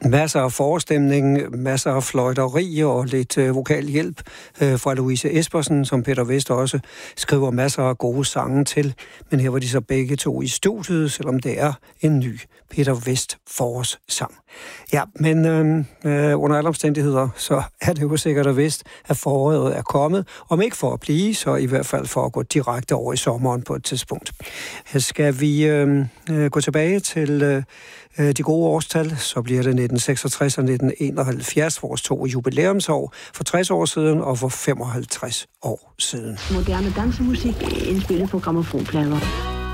Masser af forestemning, masser af fløjteri og lidt vokal hjælp fra Louise Espersen, som Peter Vest også skriver masser af gode sange til. Men her var de så begge to i studiet, selvom det er en ny Peter Vest forårssang. Ja, men under alle omstændigheder, så er det jo sikkert og vist, at foråret er kommet. Om ikke for at blive, så i hvert fald for at gå direkte over i sommeren på et tidspunkt. Her skal vi gå tilbage til de gode årstal, så bliver det 1966 og 1971, vores to jubilæumsår, for 60 år siden og for 55 år siden. Moderne dansemusik indspillet på grammofonplader.